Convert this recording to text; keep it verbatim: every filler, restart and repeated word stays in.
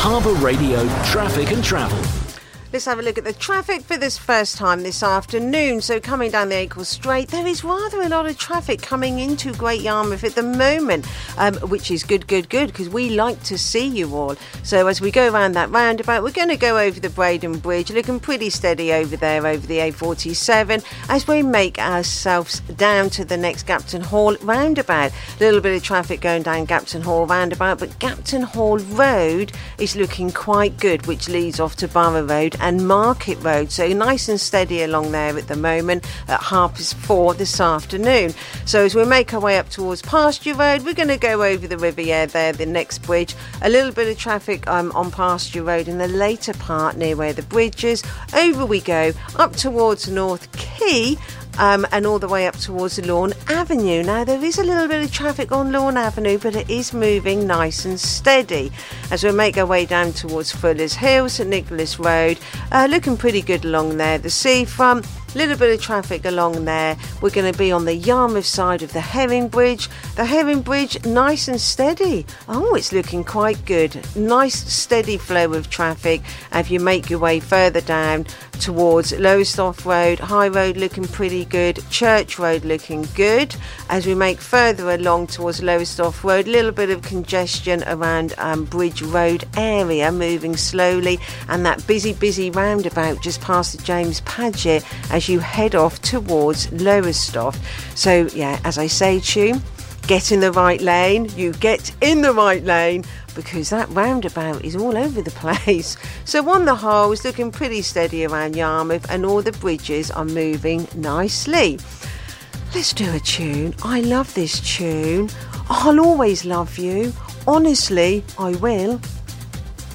Harbour Radio Traffic and Travel. Let's have a look at the traffic for this first time this afternoon. So coming down the Acle Strait, there is rather a lot of traffic coming into Great Yarmouth at the moment, um, which is good, good, good, because we like to see you all. So as we go around that roundabout, we're going to go over the Braden Bridge, looking pretty steady over there, over the A forty-seven, as we make ourselves down to the next Gapton Hall roundabout. A little bit of traffic going down Gapton Hall roundabout, but Gapton Hall Road is looking quite good, which leads off to Borough Road and Market Road, so nice and steady along there at the moment at half past four this afternoon. So as we make our way up towards Pasture Road, we're going to go over the Riviera there, the next bridge. A little bit of traffic um, on Pasture Road in the later part near where the bridge is. Over we go up towards North Quay. Um, and all the way up towards Lawn Avenue. Now, there is a little bit of traffic on Lawn Avenue, but it is moving nice and steady. As we make our way down towards Fuller's Hill, St Nicholas Road, uh, looking pretty good along there. The seafront, little bit of traffic along there. We're going to be on the Yarmouth side of the Herring Bridge. The Herring Bridge, nice and steady. Oh, it's looking quite good. Nice, steady flow of traffic. If you make your way further down towards Lowestoft Road, High Road looking pretty good, Church Road looking good. As we make further along towards Lowestoft Road, a little bit of congestion around um, Bridge Road area, moving slowly, and that busy, busy roundabout just past the James Paget as you head off towards Lowestoft. So, yeah, as I say to you, get in the right lane, you get in the right lane, because that roundabout is all over the place. So on the whole, it's looking pretty steady around Yarmouth, and all the bridges are moving nicely. Let's do a tune. I love this tune. I'll always love you. Honestly, I will.